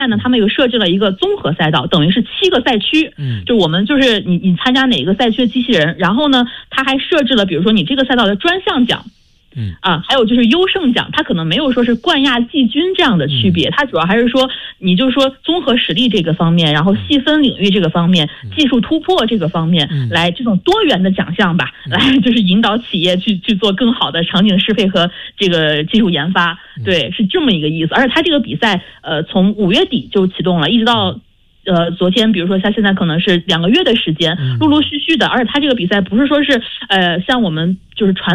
呢，他们又设置了一个综合赛道，等于是7个赛区。就我们就是你参加哪个赛区的机器人，然后呢，他还设置了比如说你这个赛道的专项奖。还有就是优胜奖，它可能没有说是冠亚季军这样的区别，它主要还是说你就是说综合实力这个方面，然后细分领域这个方面，技术突破这个方面，来这种多元的奖项吧，来就是引导企业去做更好的场景适配和这个技术研发，对，是这么一个意思。而且它这个比赛从5月底就启动了，一直到昨天，比如说像现在可能是2个月的时间，陆陆续续的，而且它这个比赛不是说是像我们就是传